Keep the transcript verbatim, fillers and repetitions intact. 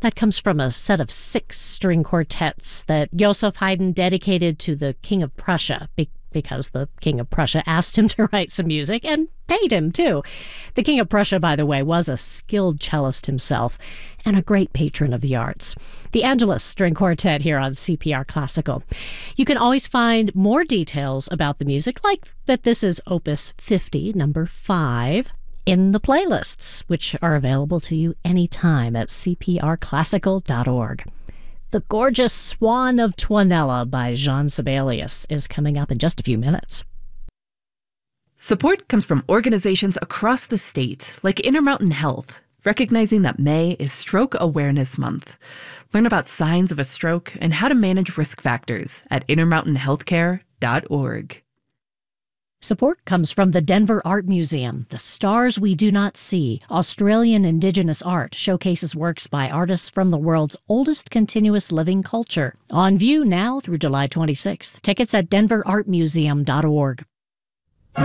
That comes from a set of six string quartets that Joseph Haydn dedicated to the King of Prussia, be- because the King of Prussia asked him to write some music and paid him, too. The King of Prussia, by the way, was a skilled cellist himself and a great patron of the arts. The Angelus String Quartet here on C P R Classical. You can always find more details about the music, like that this is Opus fifty, number five, in the playlists, which are available to you anytime at c p r classical dot org. The Gorgeous Swan of Tuonela by Jean Sibelius is coming up in just a few minutes. Support comes from organizations across the state, like Intermountain Health, recognizing that May is Stroke Awareness Month. Learn about signs of a stroke and how to manage risk factors at intermountain healthcare dot org. Support comes from the Denver Art Museum. The Stars We Do Not See, Australian Indigenous art, showcases works by artists from the world's oldest continuous living culture. On view now through July twenty-sixth. Tickets at denver art museum dot org.